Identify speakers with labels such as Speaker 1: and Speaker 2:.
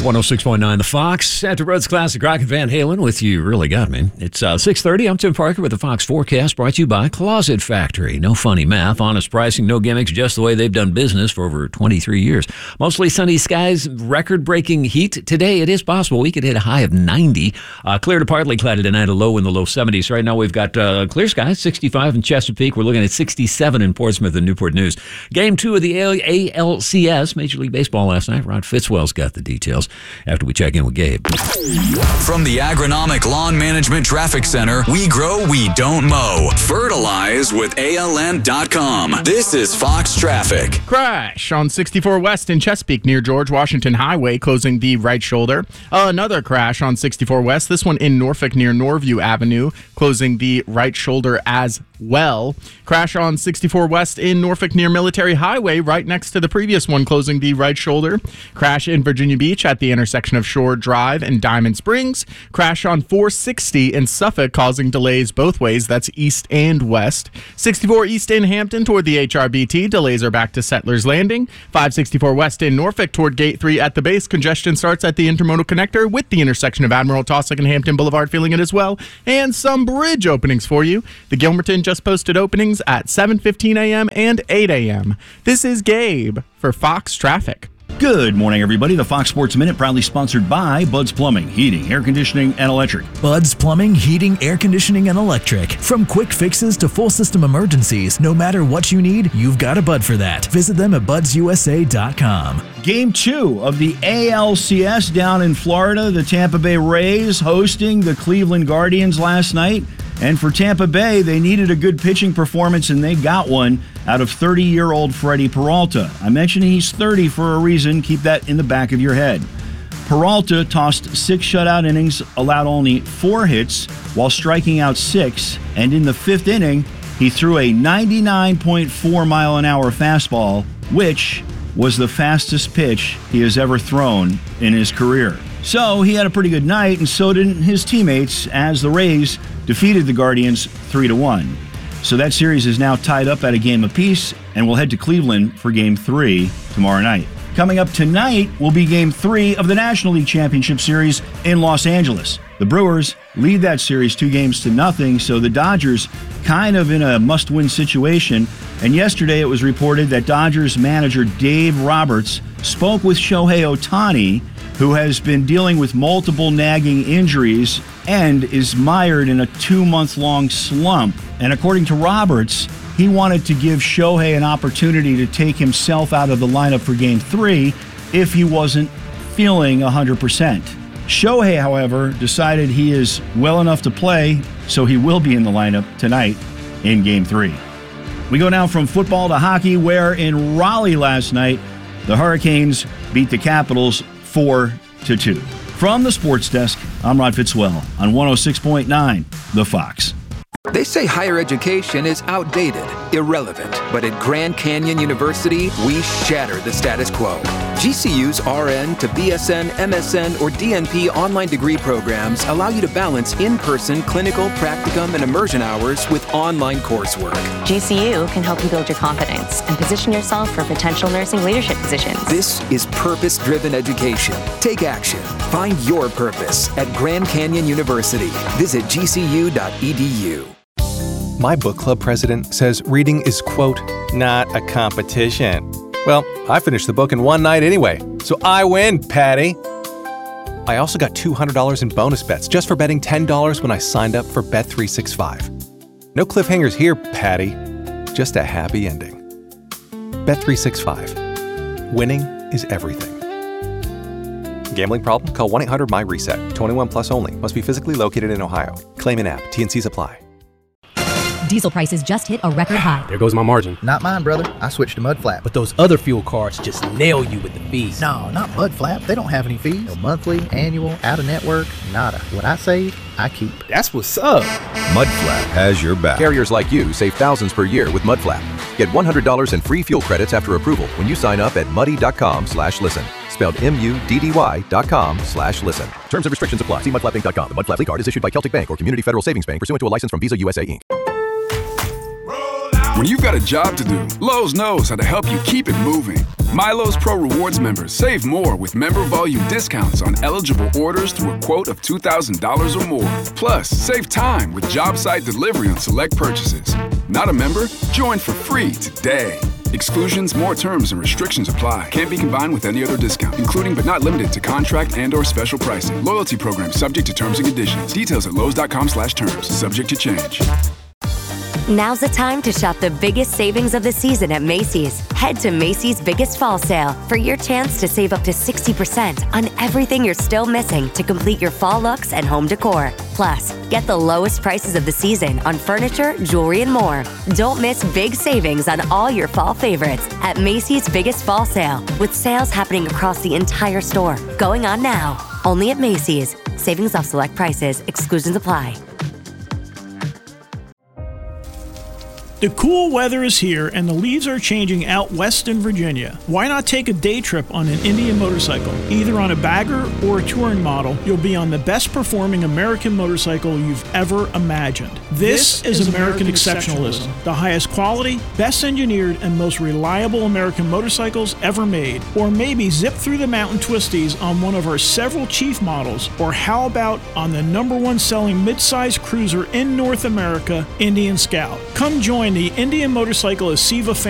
Speaker 1: 106.9 The Fox. After Brothers Classic Rock and Van Halen with You Really Got Me. It's 6:30. I'm Tim Parker with the Fox Forecast, brought to you by Closet Factory. No funny math, honest pricing, no gimmicks, just the way they've done business for over 23 years. Mostly sunny skies, record-breaking heat. Today, it is possible we could hit a high of 90. Clear to partly cloudy tonight, a low in the low 70s. Right now, we've got clear skies, 65 in Chesapeake. We're looking at 67 in Portsmouth and Newport News. Game 2 of the ALCS, Major League Baseball last night. Rod Fitzwell's got the details after we check in with Gabe.
Speaker 2: From the Agronomic Lawn Management Traffic Center, we grow, we don't mow. Fertilize with ALN.com. This is Fox Traffic.
Speaker 3: Crash on 64 West in Chesapeake near George Washington Highway, closing the right shoulder. Another crash on 64 West, this one in Norfolk near Norview Avenue, closing the right shoulder as well. Crash on 64 West in Norfolk near Military Highway, right next to the previous one, closing the right shoulder. Crash in Virginia Beach at the intersection of Shore Drive and Diamond Springs. Crash on 460 in Suffolk, causing delays both ways. That's east and west. 64 East in Hampton toward the HRBT. Delays are back to Settlers Landing. 564 West in Norfolk toward Gate 3 at the base. Congestion starts at the Intermodal Connector with the intersection of Admiral Taussig and Hampton Boulevard feeling it as well. And some bridge openings for you. The Gilmerton just posted openings at 7:15 a.m. and 8 a.m. This is Gabe for Fox Traffic.
Speaker 4: Good morning, everybody. The Fox Sports Minute proudly sponsored by Bud's Plumbing, Heating, Air Conditioning, and Electric.
Speaker 5: Bud's Plumbing, Heating, Air Conditioning, and Electric. From quick fixes to full system emergencies, no matter what you need, you've got a Bud for that. Visit them at budsusa.com.
Speaker 4: Game 2 of the ALCS down in Florida. The Tampa Bay Rays hosting the Cleveland Guardians last night. And for Tampa Bay, they needed a good pitching performance, and they got one out of 30-year-old Freddie Peralta. I mentioned he's 30 for a reason. Keep that in the back of your head. Peralta tossed 6 shutout innings, allowed only 4 hits while striking out 6. And in the 5th inning, he threw a 99.4-mile-an-hour fastball, which was the fastest pitch he has ever thrown in his career. So he had a pretty good night, and so did his teammates as the Rays defeated the Guardians 3-1. So that series is now tied up at a game apiece, and we'll head to Cleveland for Game 3 tomorrow night. Coming up tonight will be Game 3 of the National League Championship Series in Los Angeles. The Brewers lead that series 2-0, so the Dodgers kind of in a must-win situation. And yesterday it was reported that Dodgers manager Dave Roberts spoke with Shohei Ohtani, who has been dealing with multiple nagging injuries and is mired in a 2-month-long slump. And according to Roberts, he wanted to give Shohei an opportunity to take himself out of the lineup for Game 3 if he wasn't feeling 100%. Shohei, however, decided he is well enough to play, so he will be in the lineup tonight in Game 3. We go now from football to hockey, where in Raleigh last night, the Hurricanes beat the Capitals 4-2. From the Sports Desk, I'm Rod Fitzwell on 106.9 The Fox.
Speaker 6: They say higher education is outdated, irrelevant, but at Grand Canyon University, we shatter the status quo. GCU's RN to BSN, MSN, or DNP online degree programs allow you to balance in-person clinical, practicum, and immersion hours with online coursework.
Speaker 7: GCU can help you build your confidence and position yourself for potential nursing leadership positions.
Speaker 6: This is purpose-driven education. Take action. Find your purpose at Grand Canyon University. Visit gcu.edu.
Speaker 8: My book club president says reading is, quote, not a competition. Well, I finished the book in one night anyway, so I win, Patty. I also got $200 in bonus bets just for betting $10 when I signed up for Bet365. No cliffhangers here, Patty. Just a happy ending. Bet365. Winning is everything. Gambling problem? Call 1-800-MY-RESET. 21 plus only. Must be physically located in Ohio. Claim in app. T&Cs apply.
Speaker 9: Diesel prices just hit a record high.
Speaker 10: There goes my margin.
Speaker 11: Not mine, brother. I switched to Mudflap.
Speaker 10: But those other fuel cards just nail you with the fees.
Speaker 11: No, not Mudflap. They don't have any fees. No monthly, annual, out-of-network, nada. What I save, I keep.
Speaker 10: That's what's up.
Speaker 12: Mudflap has your back.
Speaker 13: Carriers like you save thousands per year with Mudflap. Get $100 in free fuel credits after approval when you sign up at muddy.com/listen. Spelled MUDDY.com/listen. Terms and restrictions apply. See mudflapinc.com. The Mudflap card is issued by Celtic Bank or Community Federal Savings Bank pursuant to a license from Visa USA Inc.
Speaker 14: When you've got a job to do, Lowe's knows how to help you keep it moving. MyLowe's Pro Rewards members save more with member volume discounts on eligible orders through a quote of $2,000 or more. Plus, save time with job site delivery on select purchases. Not a member? Join for free today. Exclusions, more terms, and restrictions apply. Can't be combined with any other discount, including but not limited to contract and/or special pricing. Loyalty program subject to terms and conditions. Details at lowes.com/terms. Subject to change.
Speaker 15: Now's the time to shop the biggest savings of the season at Macy's. Head to Macy's Biggest Fall Sale for your chance to save up to 60% on everything you're still missing to complete your fall looks and home decor. Plus, get the lowest prices of the season on furniture, jewelry, and more. Don't miss big savings on all your fall favorites at Macy's Biggest Fall Sale, with sales happening across the entire store. Going on now. Only at Macy's. Savings off select prices. Exclusions apply.
Speaker 16: The cool weather is here and the leaves are changing out west in Virginia. Why not take a day trip on an Indian motorcycle? Either on a bagger or a touring model, you'll be on the best performing American motorcycle you've ever imagined. This is American exceptionalism. The highest quality, best engineered, and most reliable American motorcycles ever made. Or maybe zip through the mountain twisties on one of our several Chief models. Or how about on the #1 selling midsize cruiser in North America, Indian Scout? Come join the Indian Motorcycle Asiva